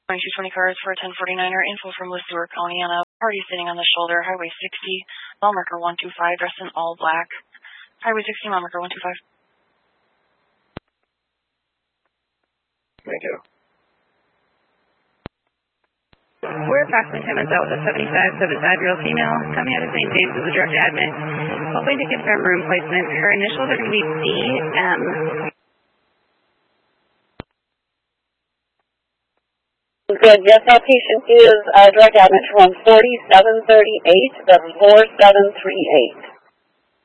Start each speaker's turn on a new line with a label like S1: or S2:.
S1: 2220 cars for a 1049er. Info from Lesueur County on a party sitting on the shoulder. Highway 60, mile marker 125, dressed in all black. Highway 60, mile marker 125.
S2: Thank you.
S3: We're approximately 10 minutes out with a 75-year-old female coming out of St. James as a direct admit. Hoping to confirm room placement. Her initials are going to be CM.
S4: Good. Yes, that patient is direct admit from 4738. That's 4738.